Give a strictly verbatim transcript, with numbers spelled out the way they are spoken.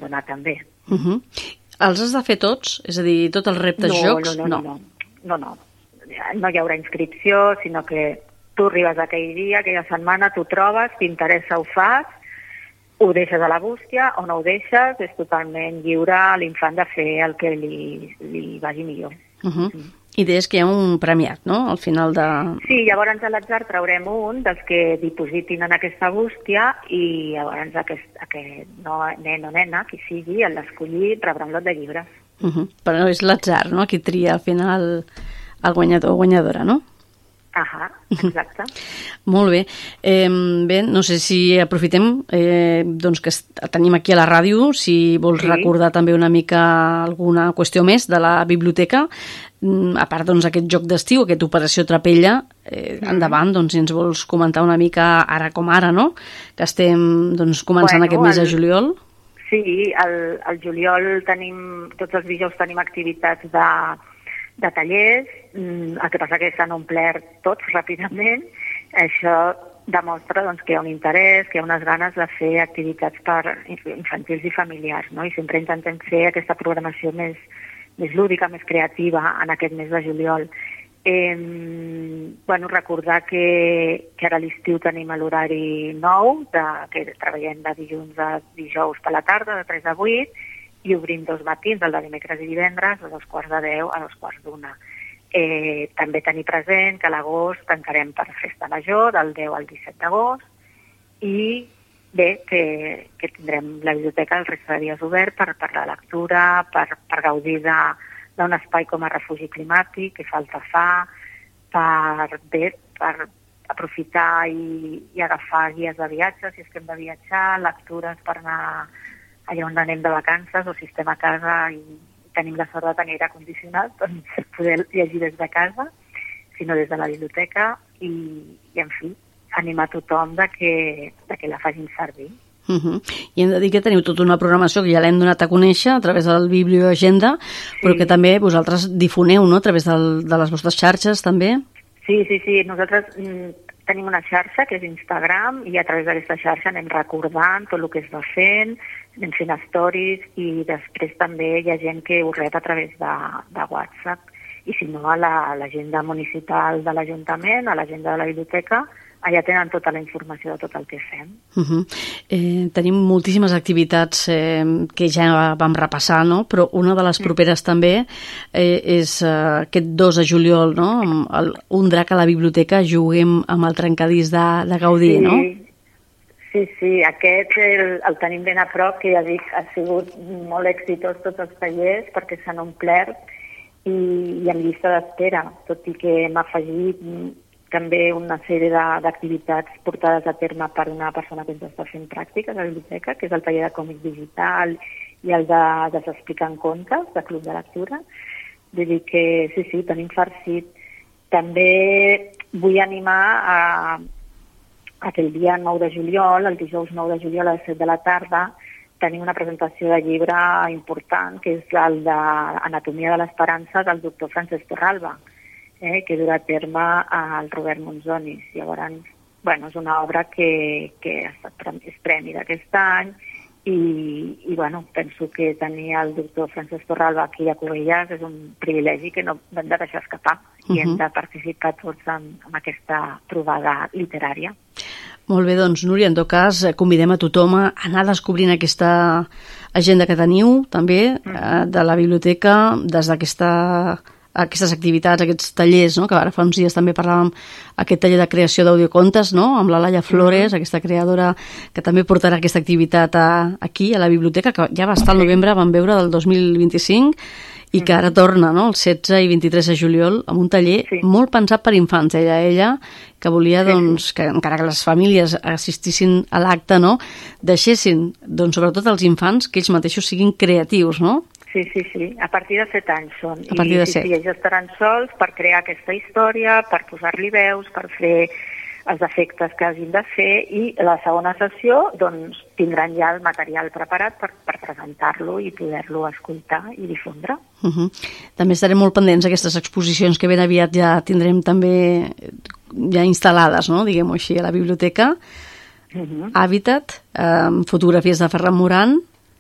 anar també. Uh -huh. Els has de fer tots? És a dir, tots els reptes no, jocs? No, no, no, no, no, no. No hi haurà inscripció, sinó que tu arribes aquell dia, aquella setmana, t'ho trobes, t'interessa, ho fas, ho deixes a la bústia o no ho deixes, és totalment lliure a l'infant de fer el que li, li vagi millor. Uh -huh. mm. I deies que hi ha un premiat, no?, al final de... Sí, llavors a l'atzar traurem un dels que dipositin en aquesta bústia i llavors aquest, aquest no, nen o nena, qui sigui, l'escollit, rebrà un lot de llibres. Uh -huh. Però és l'atzar, no?, qui tria al final el guanyador o guanyadora, no? Ahà, exacte. Molt bé. Eh, bé, no sé si aprofitem eh, doncs que tenim aquí a la ràdio, si vols sí. recordar també una mica alguna qüestió més de la biblioteca, a part doncs aquest joc d'estiu, aquesta operació Trapella, eh, mm. endavant, doncs si ens vols comentar una mica ara com ara, no?, que estem doncs començant bueno, aquest mes el... de juliol. Sí, el, el juliol tenim, tots els dijous tenim activitats de de tallers, el que passa que s'han omplert tots ràpidament. Això demostra doncs, que hi ha un interès, que hi ha unes ganes de fer activitats per infantils i familiars, no? I sempre intentem fer aquesta programació més, més lúdica, més creativa en aquest mes de juliol. Eh, bueno, recordar que, que ara a l'estiu tenim l'horari nou, de, que treballem de dilluns a dijous per la tarda, de tres a vuit, i obrim dos matins, el de dimecres i divendres, de dos quarts de deu a dos quarts d'una. Eh, també tenir present que a l'agost tancarem per festa major, del deu al disset d'agost, i bé, que, que tindrem la biblioteca el resta de dies obert per, per la lectura, per, per gaudir d'un espai com a refugi climàtic, que falta fa, per, bé, per aprofitar i, i agafar guies de viatge, si és que hem de viatjar, lectures per anar allà on anem de vacances o si estem a casa i tenim la sort de tenir aire condicionat, doncs poder llegir des de casa, sinó des de la biblioteca i, i en fi, animar tothom de que, de que la facin servir. Uh -huh. I hem de dir que teniu tota una programació que ja l'hem donat a conèixer a través del Biblioagenda, sí. però que també vosaltres difoneu, no?, a través del, de les vostres xarxes, també. Sí, sí, sí. Nosaltres mm, tenim una xarxa, que és Instagram, i a través d'aquesta xarxa anem recordant tot el que es va fent, anem fent stories, i després també hi ha gent que ho rep a través de, de WhatsApp. I si no, a l'agenda municipal de l'Ajuntament, a l'agenda de la biblioteca, allà tenen tota la informació de tot el que fem. Uh -huh. eh, tenim moltíssimes activitats eh, que ja vam repassar, no? Però una de les properes mm. també eh, és eh, aquest dos de juliol, no? Amb el, un drac a la biblioteca, juguem amb el trencadís de, de Gaudí, sí. no? Sí, sí, aquest el, el tenim ben a prop, que ja dic, ha sigut molt exitós tots els tallers perquè s'han omplert i, i amb llista d'espera, tot i que hem afegit també una sèrie d'activitats portades a terme per una persona que ens està fent pràctiques a la biblioteca, que és el taller de còmic digital i el de, de s'expliquen contes, de club de lectura. Vull dir que sí, sí, tenim farcit. També vull animar a, a que el dia nou de juliol, el dijous nou de juliol a les set de la tarda, tenim una presentació de llibre important, que és el d'Anatomia de l'Esperança del doctor Francesc Torralba, Eh, que durà a terme al Robert Monzonis. Llavors, bueno, és una obra que, que ha estat, és premi d'aquest any i, i bueno, penso que tenir el doctor Francesc Torralba aquí a Cubelles és un privilegi que no hem de deixar escapar uh -huh. i hem de participar tots en, en aquesta trobada literària. Molt bé, doncs, Núria, en tot cas, convidem a tothom a anar descobrint aquesta agenda que teniu, també, uh -huh. eh, de la biblioteca, des d'aquesta... aquestes activitats, aquests tallers, no?, que ara fa uns dies també parlàvem, aquest taller de creació d'audiocontes, no?, amb la Laia Flores, mm-hmm. aquesta creadora que també portarà aquesta activitat a, aquí, a la biblioteca, que ja va estar al novembre, vam veure, del dos mil vint-i-cinc, i que ara torna, no?, el setze i vint-i-tres de juliol, amb un taller sí. molt pensat per infants. Ella, ella que volia, sí. doncs, que encara que les famílies assistissin a l'acte, no?, deixessin, doncs, sobretot els infants, que ells mateixos siguin creatius, no?, Sí, sí, sí. A partir de set anys són. A partir de I set. sí, sí, ells estaran sols per crear aquesta història, per posar-li veus, per fer els efectes que hagin de fer, i la segona sessió doncs, tindran ja el material preparat per, per presentar-lo i poder-lo escoltar i difondre. Uh -huh. També estarem molt pendents d'aquestes exposicions que ben aviat ja tindrem també ja instal·lades, no?, diguem-ho així, a la biblioteca. Uh -huh. Hàbitat, eh, fotografies de Ferran Moran,